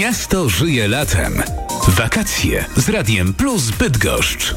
Miasto żyje latem. Wakacje z Radiem Plus Bydgoszcz.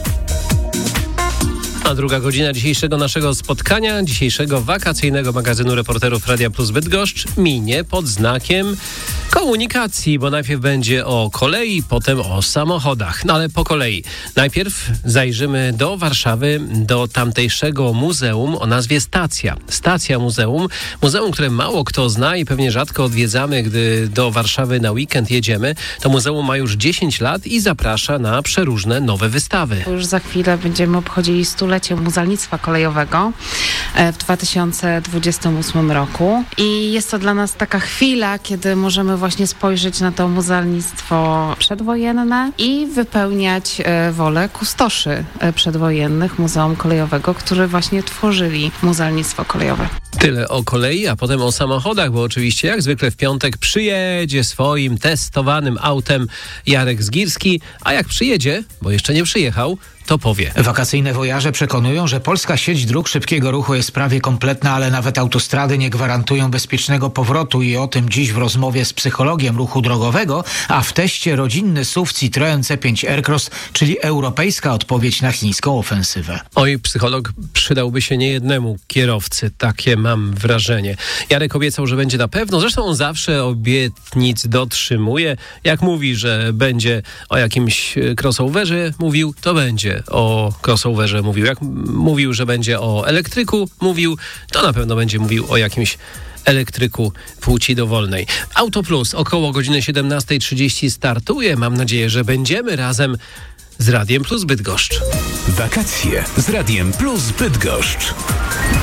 A druga godzina dzisiejszego naszego spotkania, dzisiejszego wakacyjnego magazynu reporterów Radia Plus Bydgoszcz minie pod znakiem komunikacji, bo najpierw będzie o kolei, potem o samochodach. No ale po kolei. Najpierw zajrzymy do Warszawy, do tamtejszego muzeum o nazwie Stacja. Stacja Muzeum. Muzeum, które mało kto zna i pewnie rzadko odwiedzamy, gdy do Warszawy na weekend jedziemy. To muzeum ma już 10 lat i zaprasza na przeróżne nowe wystawy. Już za chwilę będziemy obchodzili stulecie muzealnictwa kolejowego w 2028 roku. I jest to dla nas taka chwila, kiedy możemy właśnie spojrzeć na to muzealnictwo przedwojenne i wypełniać wolę kustoszy przedwojennych Muzeum Kolejowego, którzy właśnie tworzyli muzealnictwo kolejowe. Tyle o kolei, a potem o samochodach, bo oczywiście jak zwykle w piątek przyjedzie swoim testowanym autem Jarek Zgirski, a jak przyjedzie, bo jeszcze nie przyjechał, to powie. Wakacyjne wojaże przekonują, że polska sieć dróg szybkiego ruchu jest prawie kompletna, ale nawet autostrady nie gwarantują bezpiecznego powrotu i o tym dziś w rozmowie z psychologiem ruchu drogowego, a w teście rodzinny SUV Citroën C5 Aircross, czyli europejska odpowiedź na chińską ofensywę. Oj, psycholog przydałby się niejednemu kierowcy, takie mam wrażenie. Jarek obiecał, że będzie na pewno, zresztą on zawsze obietnic dotrzymuje. Jak mówi, że będzie o jakimś crossoverze mówił, to będzie o crossoverze mówił. Jak mówił, że będzie o elektryku mówił, to na pewno będzie mówił o jakimś elektryku płci dowolnej. Auto Plus około godziny 17:30 startuje. Mam nadzieję, że będziemy razem z Radiem Plus Bydgoszcz. Wakacje z Radiem Plus Bydgoszcz.